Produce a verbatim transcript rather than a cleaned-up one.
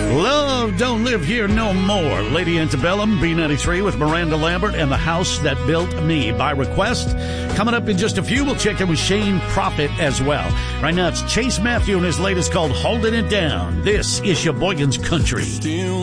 Love Don't Live Here No More. Lady Antebellum, B ninety-three with Miranda Lambert and The House That Built Me by request. Coming up in just a few, we'll check in with Shane Prophet as well. Right now, it's Chase Matthew and his latest called Holding It Down. This is Sheboygan's Country.